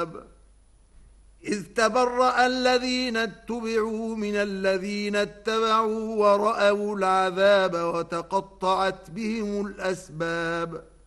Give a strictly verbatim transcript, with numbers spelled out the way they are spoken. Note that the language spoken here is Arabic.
العذاب إذ تبرأ الذين اتبعوا من الذين اتبعوا ورأوا العذاب وتقطعت بهم الأسباب